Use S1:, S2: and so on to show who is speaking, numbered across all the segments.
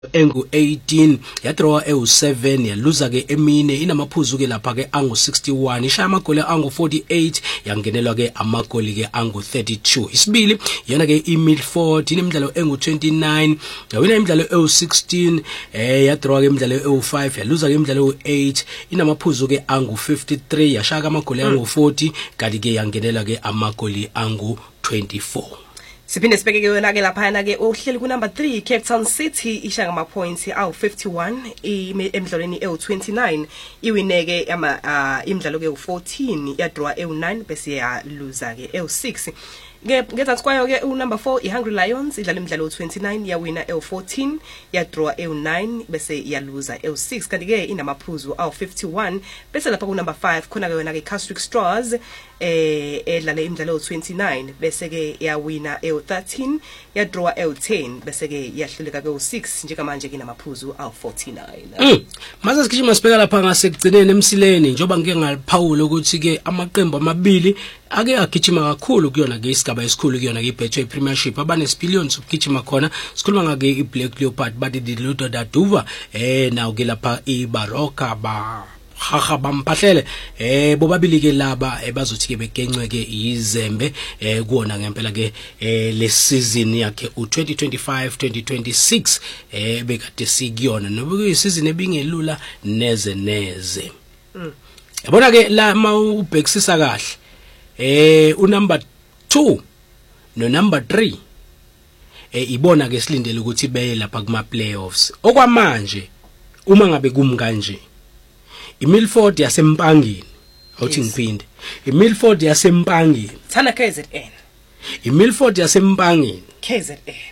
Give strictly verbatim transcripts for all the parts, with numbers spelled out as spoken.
S1: engu eighteen yadraw ewu seven yaluza ke emine inamaphuzu ke lapha ke angu sixty-one ishaya amagoli angu forty-eight yangenelwa ke amagoli ke angu thirty-two. Isibili yona ke iMilford inemidlalo engu twenty-nine yawina imidlalo ewu sixteen eh yadraw ke imidlalo ewu five yaluza ke imidlalo ewu eight inamaphuzu ke angu fifty-three yashaya amagoli angu forty kanti ke yangenelwa ke amagoli angu twenty-four.
S2: Siphinde sibheke ke wena ke lapha na ke uhleli ku number three Cape Town City isha ngama points awu fifty-one emidlalweni ewu twenty-nine iwineke ama imidlalo ke ewu fourteen yadraw ewu nine bese ya loser ke ewu six. Ke ngezansi kwayo ke u number four iHungry Lions idlala imidlalo twenty-nine yawina ewu fourteen yadraw ewu nine bese ya loser ewu six kanti ke inamaphuzu awu fifty-one bese lapha ku number five khona ke wena ke Castric Straws eh edlala imidlalo twenty-nine bese ke yawina ewu thirteen yadraw ewu ten bese ke yahluleka ke ewu six njengamanje ke namaphuzu awu forty-nine.
S1: Mm. Mase sikhishima sibheka lapha ngasekugcineni emsileni njoba ngike ngaliphawula ukuthi ke amaqembu amabili ake agijima kakhulu kuyona ke isigaba esikhulu kuyona ke iBetway Premiership abanesipillion sokugijima khona sikhuluma ngake iBlack Leopard bathi diludo daduva eh nawo ke lapha iBaroka ba haha bampahlele eh bobabili ke laba ebazothi ke begencwe ke izembe eh kuona ngempela ke eh le season yakhe u twenty twenty-five twenty twenty-six eh bekade sikuyona noba kuyisizini ebingelula neze neze.
S2: Mm.
S1: Yabona ke la mawubhekisisa kahle eh u number two no number three eh ibona ke silindele ukuthi beye lapha kuma playoffs okwamanje uma ngabe kum kanje iMilford yasempangeni awuthi ngiphinde iMilford yasempangeni
S2: thana K Z N
S1: iMilford yasempangeni
S2: K Z N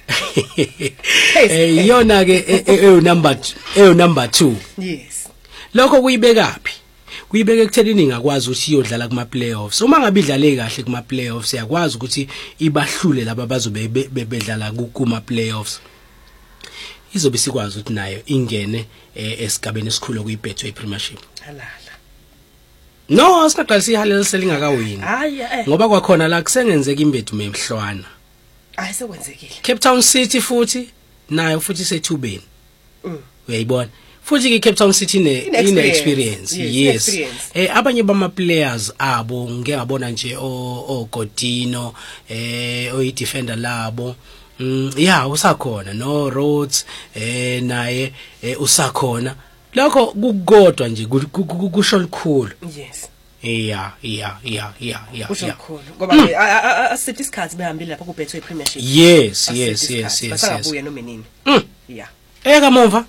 S1: eh yona ke eyo number eyo number two.
S2: Yes
S1: Lokho kuyibekaphi kuyibeke ekuthelini ngakwazi ukuthi iyodlala kuma playoffs uma ngabe idlale kahle kuma playoffs yakwazi ukuthi ibahlule laba bazobe bedlala kuma playoffs izobe sikwazi ukuthi nayo ingene esigabeni esikhulu kuyiBetway Premiership.
S2: Halala
S1: No sikaqalisa ihalelo selingakawini
S2: hayi eh
S1: ngoba kwakhona la kusengenzeka imbedu memhlwana
S2: hayi sekwenzekile
S1: Cape Town City futhi nayo futhi sethubeni.
S2: Mm.
S1: Uyayibona futhi ke Cape Town City ine ine experience yes eh abanye bama players abo ngeke ngabona nje o Godino eh oyi defender labo mm yeah usakhona no Rhodes eh naye usakhona lokho kukodwa nje kusho likhulu.
S2: Yes
S1: yeah yeah yeah yeah yeah
S2: kusho likhulu ngoba asithi isikhathi behambile lapha kuBetway Premiership.
S1: Yes yes yes yes
S2: basangabuye noma nini. Yeah
S1: eka mova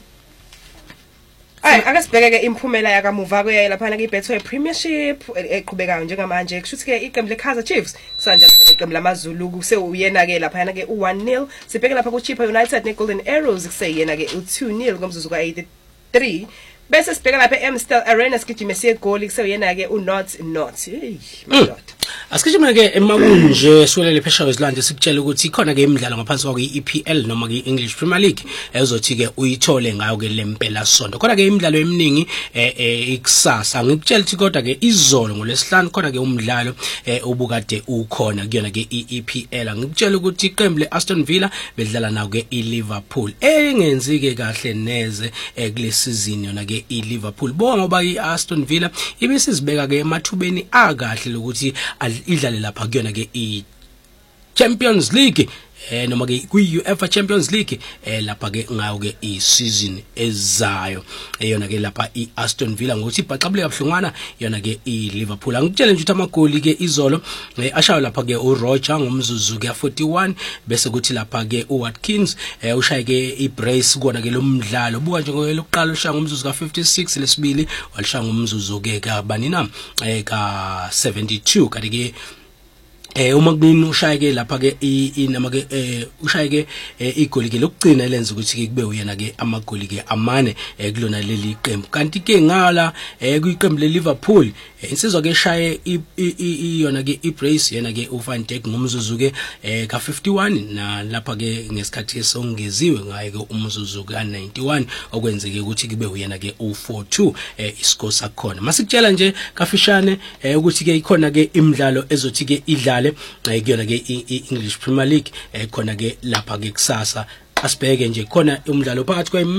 S2: Ay ake sibheke ke imphumela yakamuva kwe lapha na kuBetway Premiership eqhubekayo njengamanje kushuthi ke iqembu leKaizer Chiefs kusanjalo iqembu lamaZulu kuseyena ke lapha na ke u one nil sibheke lapha kuChippa United neGolden Arrows kuseyena ke u two nil ngomzuzu ka eighty-three bese sibheka lapha eAmstel Arena sigijime siye goal kuseyena ke u North North hey madod
S1: asikijime ke emakunje swelele phesha wezilande sikutshela ukuthi ikhona ke imidlalo ngaphansi kwa i-E P L noma ke English Premier League ezothi ke uyithole ngayo ke lempela sonto khona ke imidlalo eminingi eh ikusasa ngikutshela ukuthi kodwa ke izolo ngolesihlanu khona ke umdlalo obukade ukhona kuyona ke i-E P L ngikutshela ukuthi iqembu leAston Villa bedlala nawo ke iLiverpool engenzike kahle neze kule season yona ke iLiverpool bonga ngoba iAston Villa ibisizibeka ke emathubeni akahle lokuthi idlale lapha kuyona ke i Champions League eh noma ke kuyiUEFA Champions League eh lapha ke ngayo ke iseason ezayo eyona ke lapha iAston Villa ngokuthi ibhaqabule kabuhlungwana yona ke iLiverpool angitshela nje ukuthi amagoli ke izolo ashayo lapha ke uRoger ngomzuzu ke forty-one bese kuthi lapha ke uWatkins eh ushaye ke iBrace kona ke lo mdlalo buka nje ngokuqala ushaya ngomzuzu ka fifty-six lesibili walishaya ngomzuzu ke kabani na eh ka seventy-two kanti ke eh uma kubini ushaye ke lapha ke inama ke eh ushaye ke igoli ke lokugcina elenza ukuthi ke kube uyena ke amagoli ke amane kulona leli qembu kanti ke ngala kuyiqembu leLiverpool insizwa ke shaye iyona ke iBrace yena ke uVan Dijk ngomzuzu ke ka fifty-one na lapha ke ngesikhathi esongeziwe ngaye ke umzuzu ka ninety-one okwenzeke ukuthi kube uyena ke u four two iscore sakhona masikutshela nje kafishane ukuthi ke ikhona ke imidlalo ezothi ke idlala kuyona ke iEnglish Premier League khona ke lapha ke kusasa asibheke nje khona umdlalo phakathi kwe